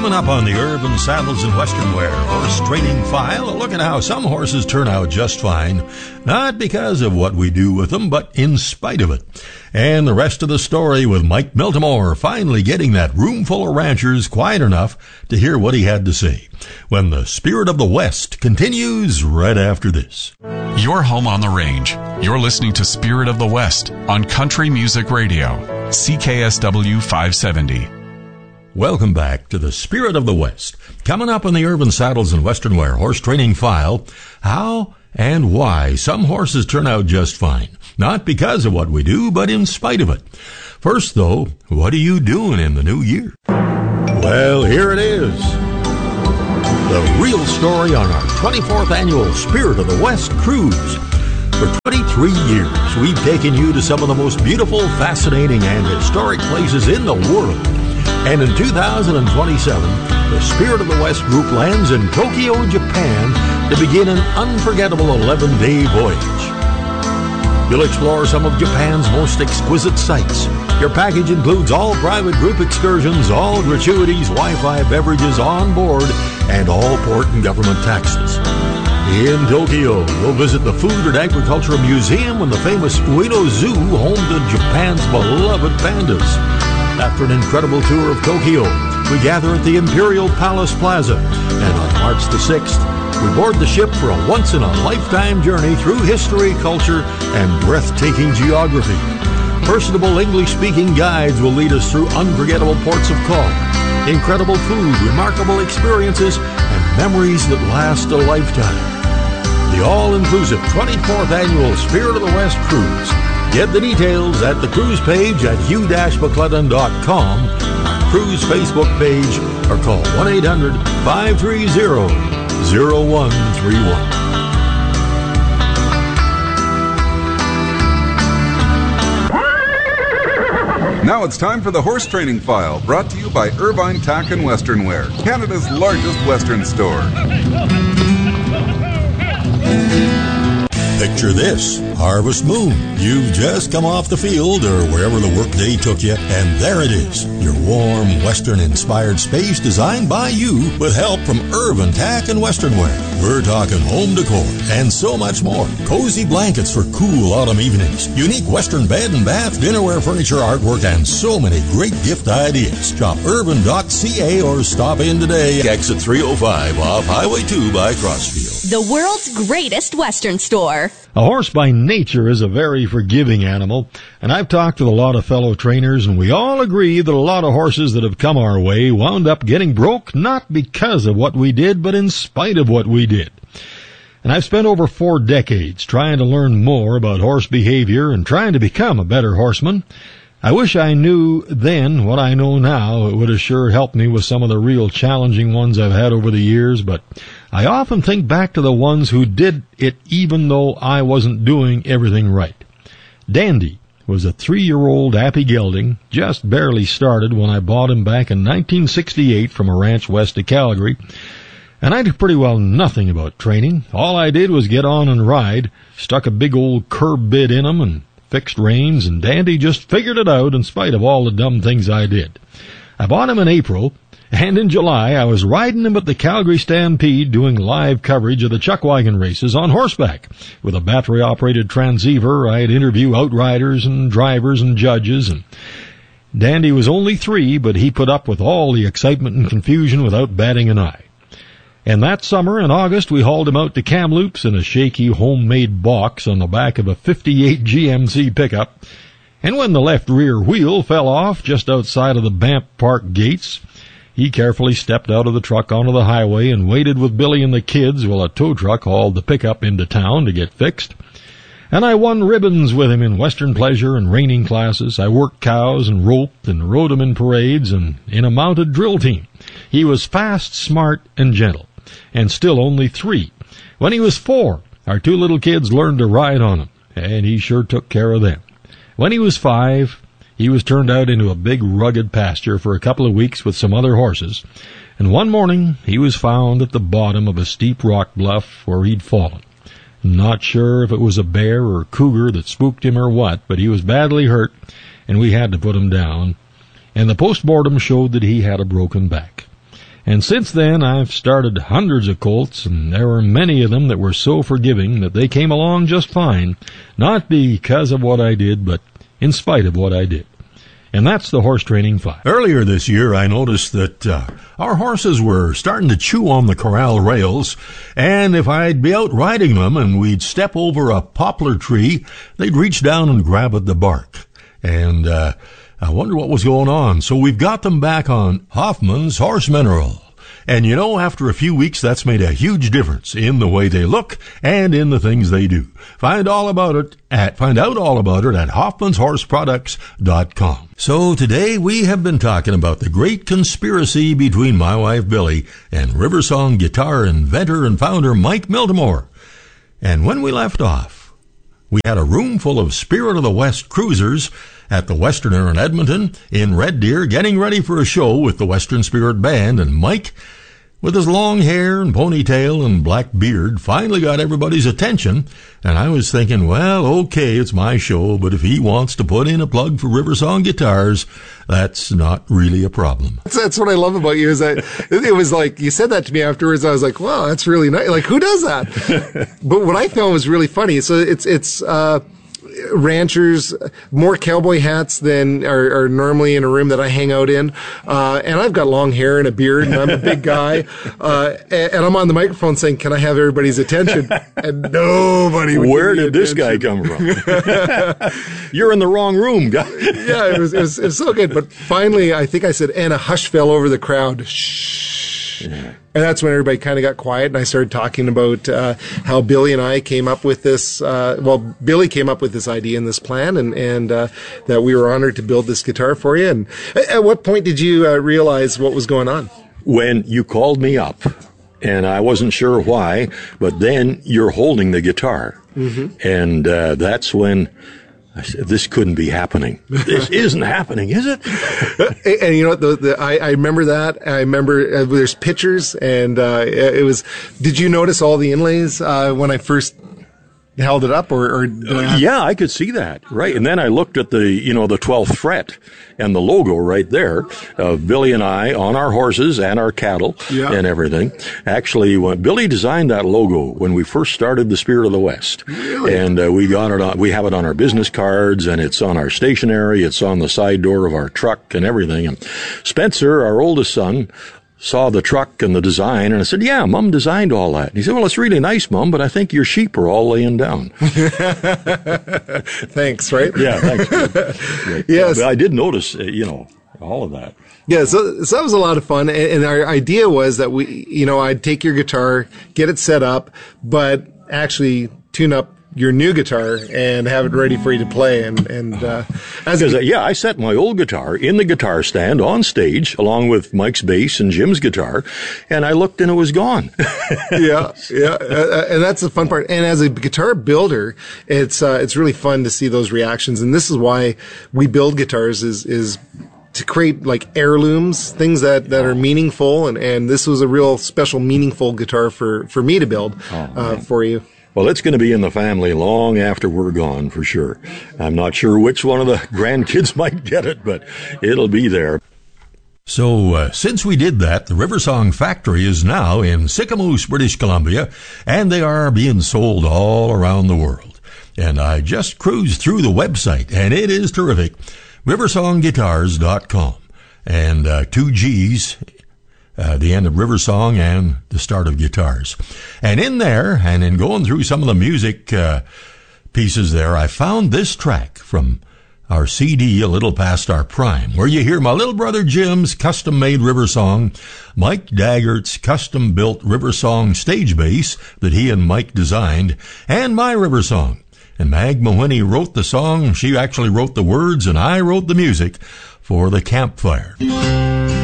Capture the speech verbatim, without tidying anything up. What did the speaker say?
Coming up on the Urban Saddles and Western Wear Horse Training File, a look at how some horses turn out just fine, not because of what we do with them, but in spite of it. And the rest of the story with Mike Miltimore finally getting that room full of ranchers quiet enough to hear what he had to say, when the Spirit of the West continues right after this. You're home on the range. You're listening to Spirit of the West on Country Music Radio, C K S W five seventy. Welcome back to the Spirit of the West. Coming up on the Urban Saddles and Western Wear Horse Training File, how and why some horses turn out just fine. Not because of what we do, but in spite of it. First, though, what are you doing in the new year? Well, here it is. The real story on our twenty-fourth annual Spirit of the West Cruise. For twenty-three years, we've taken you to some of the most beautiful, fascinating, and historic places in the world. And in two thousand twenty-seven, the Spirit of the West group lands in Tokyo, Japan to begin an unforgettable eleven-day voyage. You'll explore some of Japan's most exquisite sights. Your package includes all private group excursions, all gratuities, Wi-Fi, beverages on board, and all port and government taxes. In Tokyo, you'll visit the Food and Agriculture Museum and the famous Ueno Zoo, home to Japan's beloved pandas. After an incredible tour of Tokyo, we gather at the Imperial Palace Plaza, and on March the sixth, we board the ship for a once-in-a-lifetime journey through history, culture, and breathtaking geography. Personable English-speaking guides will lead us through unforgettable ports of call, incredible food, remarkable experiences, and memories that last a lifetime. The all-inclusive twenty-fourth Annual Spirit of the West Cruise. Get the details at the cruise page at hugh dash mcclellan dot com, our cruise Facebook page, or call one eight hundred five three zero zero one three one. Now it's time for the Horse Training File, brought to you by Irvine Tack and Western Wear, Canada's largest Western store. Picture this, Harvest Moon. You've just come off the field or wherever the workday took you, and there it is, your warm, Western-inspired space designed by you with help from Irvine Tack and Western Wear. We're talking home decor and so much more. Cozy blankets for cool autumn evenings, unique Western bed and bath, dinnerware, furniture, artwork, and so many great gift ideas. Shop irvine dot c a or stop in today. Exit three oh five off Highway two by Crossfield. The world's greatest Western store. A horse by nature is a very forgiving animal, and I've talked with a lot of fellow trainers, and we all agree that a lot of horses that have come our way wound up getting broke not because of what we did, but in spite of what we did. And I've spent over four decades trying to learn more about horse behavior and trying to become a better horseman. I wish I knew then what I know now. It would have sure helped me with some of the real challenging ones I've had over the years, but I often think back to the ones who did it even though I wasn't doing everything right. Dandy was a three-year-old Appy gelding, just barely started when I bought him back in nineteen sixty-eight from a ranch west of Calgary, and I did pretty well nothing about training. All I did was get on and ride, stuck a big old curb bit in him and fixed reins, and Dandy just figured it out in spite of all the dumb things I did. I bought him in April, and in July I was riding him at the Calgary Stampede doing live coverage of the chuckwagon races on horseback. With a battery-operated transceiver, I'd interview outriders and drivers and judges, and Dandy was only three, but he put up with all the excitement and confusion without batting an eye. And that summer, in August, we hauled him out to Kamloops in a shaky homemade box on the back of a fifty-eight G M C pickup. And when the left rear wheel fell off just outside of the Banff Park gates, he carefully stepped out of the truck onto the highway and waited with Billy and the kids while a tow truck hauled the pickup into town to get fixed. And I won ribbons with him in Western pleasure and reining classes. I worked cows and roped and rode him in parades and in a mounted drill team. He was fast, smart, and gentle, and still only three. When he was four, our two little kids learned to ride on him, and he sure took care of them. When he was five, he was turned out into a big rugged pasture for a couple of weeks with some other horses, and one morning he was found at the bottom of a steep rock bluff where he'd fallen. Not sure if it was a bear or cougar that spooked him or what, but he was badly hurt, and we had to put him down, and the postmortem showed that he had a broken back. And since then, I've started hundreds of colts, and there were many of them that were so forgiving that they came along just fine, not because of what I did, but in spite of what I did. And that's the Horse Training Five. Earlier this year, I noticed that uh, our horses were starting to chew on the corral rails, and if I'd be out riding them and we'd step over a poplar tree, they'd reach down and grab at the bark. And uh, I wonder what was going on. So we've got them back on Hoffman's Horse Mineral. And you know, after a few weeks, that's made a huge difference in the way they look and in the things they do. Find all about it at, find out all about it at Hoffman's Horse Products dot com. So today we have been talking about the great conspiracy between my wife Billy and Riversong guitar inventor and founder Mike Miltimore. And when we left off, we had a room full of Spirit of the West cruisers at the Westerner in Edmonton in Red Deer getting ready for a show with the Western Spirit Band, and Mike, with his long hair and ponytail and black beard, finally got everybody's attention. And I was thinking, well, okay, it's my show, but if he wants to put in a plug for Riversong guitars, that's not really a problem. That's what I love about you, is that it was like, you said that to me afterwards, I was like, wow, that's really nice. Like, who does that? But what I found was really funny. So it's, it's, uh, ranchers, more cowboy hats than are, are normally in a room that I hang out in. Uh, and I've got long hair and a beard, and I'm a big guy. Uh, and, and I'm on the microphone saying, can I have everybody's attention? And nobody would Where give me did this guy attention. come from? You're in the wrong room, guy. Yeah, it was, it was, it was so good. But finally, I think I said, and a hush fell over the crowd. Shh. Yeah. And that's when everybody kind of got quiet, and I started talking about uh, how Billy and I came up with this. Uh, well, Billy came up with this idea and this plan, and and uh, that we were honored to build this guitar for you. And at what point did you uh, realize what was going on? When you called me up, and I wasn't sure why, but then you're holding the guitar, mm-hmm. and uh, that's when I said, this couldn't be happening. This isn't happening, is it? and, and you know what? The, the, I, I remember that. I remember uh, there's pictures, and uh, it was. Did you notice all the inlays uh, when I first held it up, or, or uh, yeah, I could see that, right? And then I looked at the, you know, the twelfth fret and the logo right there of Billy and I on our horses and our cattle yeah. and everything. Actually, when Billy designed that logo when we first started the Spirit of the West, really? and uh, we got it on, we have it on our business cards, and it's on our stationery, it's on the side door of our truck and everything. And Spencer, our oldest son, saw the truck and the design, and I said, yeah, Mom designed all that. And he said, well, it's really nice, Mom, but I think your sheep are all laying down. Thanks, right? Yeah, thanks. Right. Yes. But I did notice, uh, you know, all of that. Yeah, so, so that was a lot of fun. And, and our idea was that we, you know, I'd take your guitar, get it set up, but actually tune up your new guitar and have it ready for you to play. And, and, uh, as a, yeah, I set my old guitar in the guitar stand on stage along with Mike's bass and Jim's guitar, and I looked and it was gone. yeah, yeah. Uh, and that's the fun part. And as a guitar builder, it's, uh, it's really fun to see those reactions. And this is why we build guitars is, is, to create like heirlooms, things that, that are meaningful. And, and this was a real special, meaningful guitar for, for me to build, oh, uh, for you. Well, it's going to be in the family long after we're gone, for sure. I'm not sure which one of the grandkids might get it, but it'll be there. So, uh, since we did that, the Riversong factory is now in Sicamous, British Columbia, and they are being sold all around the world. And I just cruised through the website, and it is terrific. Riversong Guitars dot com. And uh, two G's. Uh, the end of Riversong and the start of guitars. And in there, and in going through some of the music uh, pieces there, I found this track from our C D, A Little Past Our Prime, where you hear my little brother Jim's custom-made Riversong, Mike Daggert's custom-built Riversong stage bass that he and Mike designed, and my Riversong. And Mag Mahoney wrote the song. She actually wrote the words, and I wrote the music for the campfire.